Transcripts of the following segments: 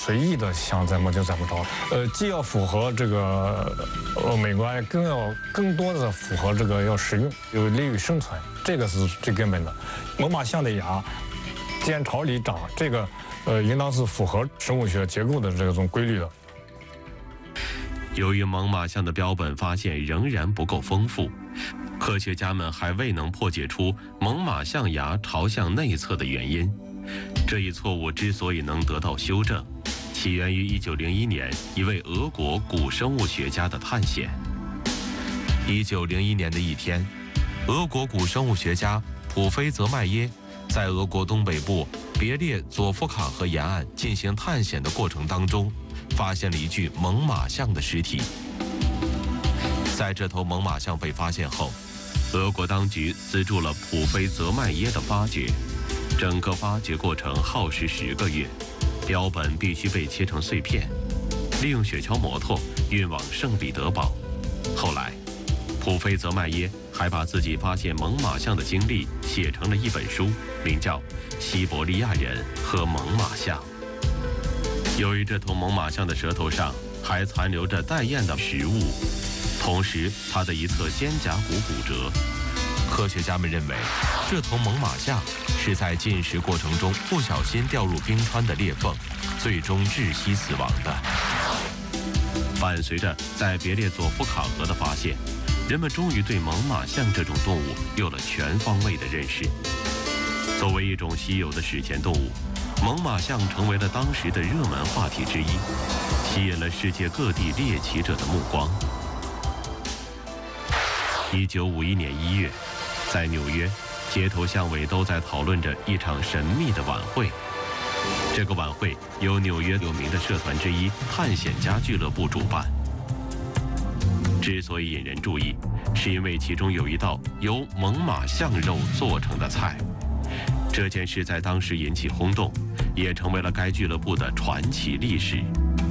随意的想怎么就怎么着。既要符合这个美观，更多的符合这个要实用，有利于生存，这个是最根本的。猛犸象的牙尖朝里长，这个应当是符合生物学结构的这种规律的。 由于猛犸象的标本发现仍然不够丰富，科学家们还未能破解出猛犸象牙朝向内侧的原因。这一错误之所以能得到修正，起源于1901年一位俄国古生物学家的探险。1901年的一天，俄国古生物学家普菲泽迈耶在俄国东北部别列佐夫卡河沿岸进行探险的过程当中，发现了一具猛犸象的尸体。在这头猛犸象被发现后，俄国当局资助了普菲泽迈耶的发掘，整个发掘过程耗时10个月，标本必须被切成碎片，利用雪橇摩托运往圣彼得堡。后来，普菲泽迈耶还把自己发现猛犸象的经历写成了一本书，名叫《西伯利亚人和猛犸象》。由于这头猛犸象的舌头上还残留着带焰的食物，同时它的一侧肩胛骨骨折，科学家们认为这头猛犸象是在进食过程中不小心掉入冰川的裂缝，最终窒息死亡的。伴随着在别列佐夫卡河的发现，人们终于对猛犸象这种动物有了全方位的认识。作为一种稀有的史前动物，猛犸象成为了当时的热门话题之一，吸引了世界各地猎奇者的目光。1951年1月，在纽约，街头巷尾都在讨论着一场神秘的晚会。这个晚会由纽约有名的社团之一探险家俱乐部主办。之所以引人注意，是因为其中有一道由猛犸象肉做成的菜。这件事在当时引起轰动，也成为了该俱乐部的传奇历史。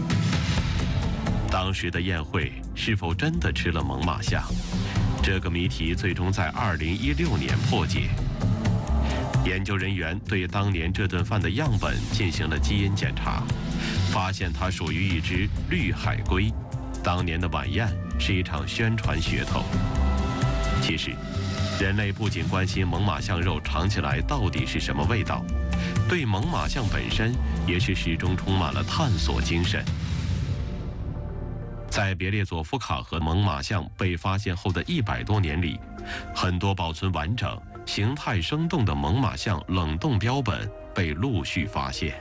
当时的宴会是否真的吃了猛犸象？这个谜题最终在2016年破解。研究人员对当年这顿饭的样本进行了基因检查，发现它属于一只绿海龟。当年的晚宴是一场宣传噱头。其实，人类不仅关心猛犸象肉尝起来到底是什么味道，对猛犸象本身也是始终充满了探索精神。在别列佐夫卡河猛犸象被发现后的100多年里，很多保存完整、形态生动的猛犸象冷冻标本被陆续发现。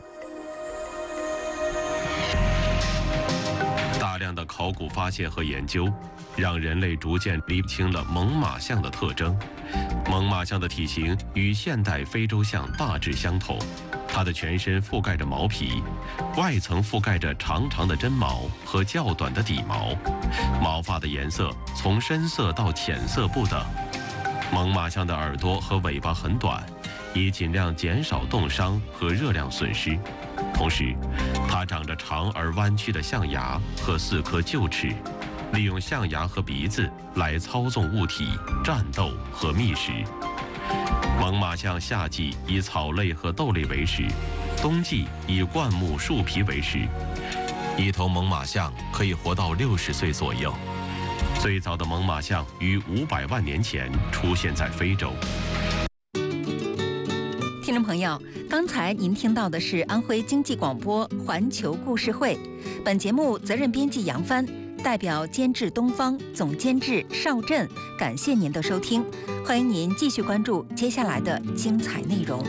大量的考古发现和研究，让人类逐渐理清了猛犸象的特征。猛犸象的体型与现代非洲象大致相同，它的全身覆盖着毛皮，外层覆盖着长长的真毛和较短的底毛，毛发的颜色从深色到浅色不等。猛犸象的耳朵和尾巴很短，以尽量减少冻伤和热量损失。同时，它长着长而弯曲的象牙和4颗臼齿，利用象牙和鼻子来操纵物体、战斗和觅食。猛犸象夏季以草类和豆类为食，冬季以灌木、树皮为食。一头猛犸象可以活到60岁左右。最早的猛犸象于500万年前出现在非洲。 听众朋友，刚才您听到的是安徽经济广播环球故事会，本节目责任编辑杨帆，代表监制东方，总监制邵振，感谢您的收听，欢迎您继续关注接下来的精彩内容。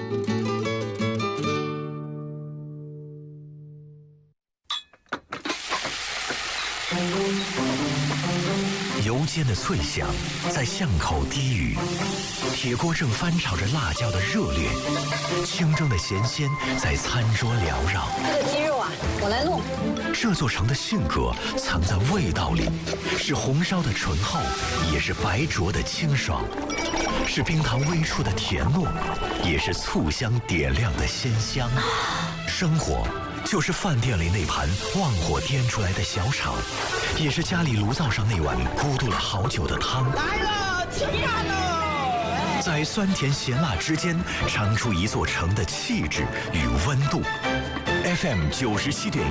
油煎的脆响在巷口低语，铁锅正翻炒着辣椒的热烈，清蒸的咸鲜在餐桌缭绕。 这个鸡肉啊，我来弄。 这座城的性格藏在味道里，是红烧的醇厚，也是白灼的清爽，是冰糖微出的甜糯，也是醋香点亮的鲜香。生活就是饭店里那盘旺火颠出来的小炒，也是家里炉灶上那碗咕嘟了好久的汤。 来了，吃饭喽！ 在酸甜咸辣之间，尝出一座城的气质与温度。FM 97.1。